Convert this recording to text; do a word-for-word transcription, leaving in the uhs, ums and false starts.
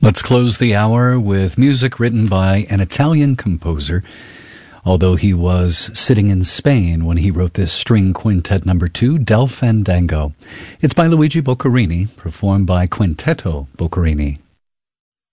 Let's close the hour with music written by an Italian composer, although he was sitting in Spain when he wrote this string quintet number two, Del Fandango. It's by Luigi Boccherini, performed by Quintetto Boccherini.